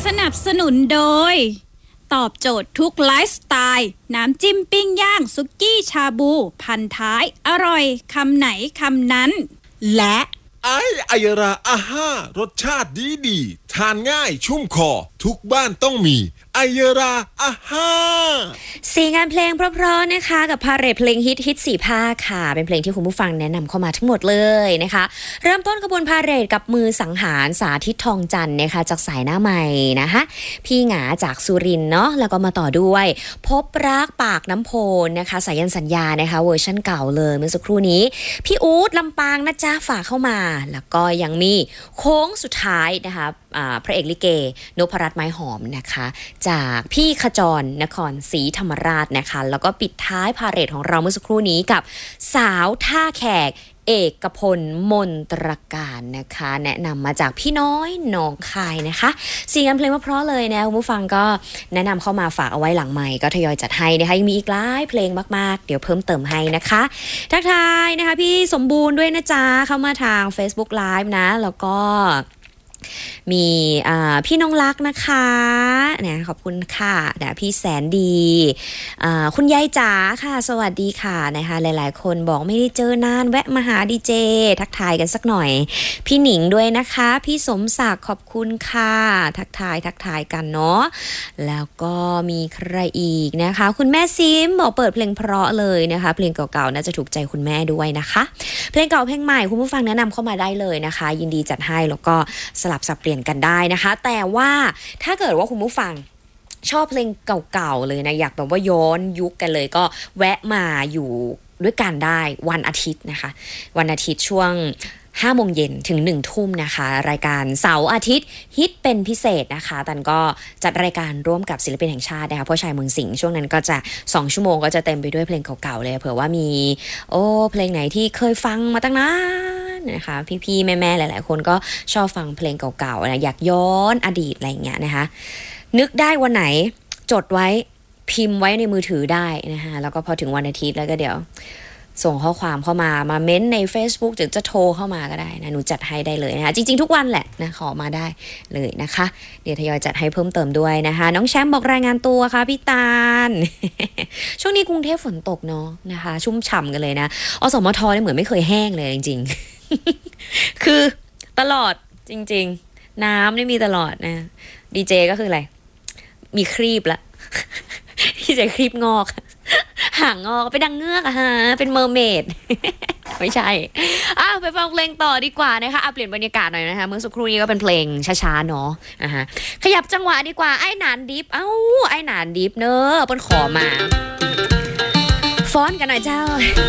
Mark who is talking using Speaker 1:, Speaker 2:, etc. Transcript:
Speaker 1: นับสนุนโดยตอบโจทย์ทุกไลฟ์สไตล์น้ำจิ้มปิ้งย่างสุกี้ชาบูพันท้ายอร่อยคำไหนคำนั้นและ
Speaker 2: ไอยราอาห้ารสชาติดีทานง่ายชุ่มคอทุกบ้านต้องมีไอยราอาห้า
Speaker 3: สี่งานเพลงเพราะๆนะคะกับพาเหรดเพลงฮิตสี่ภาคค่ะเป็นเพลงที่คุณผู้ฟังแนะนำเข้ามาทั้งหมดเลยนะคะเริ่มต้นขบวนพาเหรดกับมือสังหารสาธิตทองจันทร์นะคะจากสายหน้าใหม่นะคะพี่หงาจากสุรินทร์เนาะแล้วก็มาต่อด้วยพบรักปากน้ำโพนนะคะสายันสัญญานะคะเวอร์ชั่นเก่าเลยเมื่อสักครู่นี้พี่อู๊ดลำปางนะจ๊ะฝากเข้ามาแล้วก็ยังมีโค้งสุดท้ายนะคะพระเอกลิเกนพรัตน์ไม้หอมนะคะจากพี่ขจรนครศรีธรรมราชนะคะแล้วก็ปิดท้ายพาเหรดของเราเมื่อสักครู่นี้กับสาวท่าแขกเอกพลมนตรการนะคะแนะนำมาจากพี่น้อยหนองคายนะคะสี่งานเพลงเพราะเลยนะคุณผู้ฟังก็แนะนำเข้ามาฝากเอาไว้หลังใหม่ก็ทยอยจัดให้นะคะยังมีอีกหลายเพลงมากๆเดี๋ยวเพิ่มเติมให้นะคะทักทายนะคะพี่สมบูรณ์ด้วยนะจ๊ะเข้ามาทาง Facebook Live นะแล้วก็มีพี่น้องรักนะคะเนี่ยขอบคุณค่ะนะพี่แสนดีคุณยายจ๋าค่ะสวัสดีค่ะนะคะหลายๆคนบอกไม่ได้เจอนานแวะมาหาดีเจทักทายกันสักหน่อยพี่หนิงด้วยนะคะพี่สมศักดิ์ขอบคุณค่ะทักทายกันเนาะแล้วก็มีใครอีกนะคะคุณแม่ซิมบอกเปิดเพลงเพราะเลยนะคะเพลงเก่าๆน่าจะถูกใจคุณแม่ด้วยนะคะเพลงเก่าเพลงใหม่คุณผู้ฟังแนะนำเข้ามาได้เลยนะคะยินดีจัดให้แล้วก็สลับสับเปลี่ยนกันได้นะคะแต่ว่าถ้าเกิดว่าคุณผู้ฟังชอบเพลงเก่าๆเลยนะอยากแบบว่าย้อนยุคกันเลยก็แวะมาอยู่ด้วยกันได้วันอาทิตย์นะคะวันอาทิตย์ช่วง5 โมงเย็นถึง1 ทุ่มนะคะรายการเสาร์อาทิตย์ฮิตเป็นพิเศษนะคะตันก็จัดรายการร่วมกับศิลปินแห่งชาตินะคะพ่อชายเมืองสิงห์ช่วงนั้นก็จะ2 ชั่วโมงก็จะเต็มไปด้วยเพลงเก่าๆเลยเผื่อว่ามีเพลงไหนที่เคยฟังมาตั้งนานนะคะพี่ๆแม่ๆหลายๆคนก็ชอบฟังเพลงเก่าๆนะอยากย้อนอดีตอะไรอย่างเงี้ยนะคะนึกได้วันไหนจดไว้พิมพ์ไว้ในมือถือได้นะคะแล้วก็พอถึงวันอาทิตย์แล้วก็เดี๋ยวส่งข้อความเข้ามาเม้นใน Facebook หรือจะโทรเข้ามาก็ได้นะหนูจัดให้ได้เลยนะคะจริงๆทุกวันแหละนะขอมาได้เลยนะคะเดี๋ยวทยอยจัดให้เพิ่มเติมด้วยนะคะน้องแชมป์บอกรายงานตัวค่ะพี่ตาล ช่วงนี้กรุงเทพฝนตกเนาะนะคะชุ่มฉ่ำกันเลยนะอสมทเนี่ยเหมือนไม่เคยแห้งเลยจริงๆ คือตลอดจริงๆน้ำนี่มีตลอดนะดีเจก็คืออะไรมีครีบละ ดีเจครีบงอกหางงอกไปดังเงือกอะฮะเป็นเมอร์เมด ไม่ใช่ไปฟังเพลงต่อดีกว่านะคะเปลี่ยนบรรยากาศหน่อยนะคะเมื่อสักครู่นี้ก็เป็นเพลงช้าๆเนาะขยับจังหวะดีกว่าไอ้หนานดิฟไอ้หนานดิฟเนอะเปิ้ลขอมาฟ้อนกันหน่อยเจ้า